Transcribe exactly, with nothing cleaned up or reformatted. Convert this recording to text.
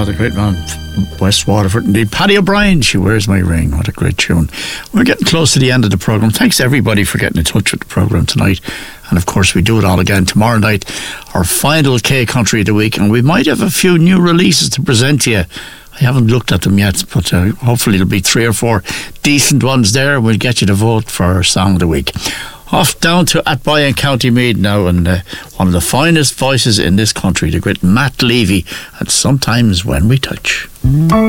the great man, West Waterford. Indeed, Paddy O'Brien, She Wears My Ring. What a great tune. We're getting close to the end of the programme. Thanks everybody for getting in touch with the programme tonight. And of course, we do it all again tomorrow night, our final K Country of the week. And we might have a few new releases to present to you. I haven't looked at them yet, but uh, hopefully there'll be three or four decent ones there. We'll get you to vote for our Song of the Week. Off down to Athy in County Meath now, and uh, one of the finest voices in this country, the great Matt Levy, and Sometimes When We Touch.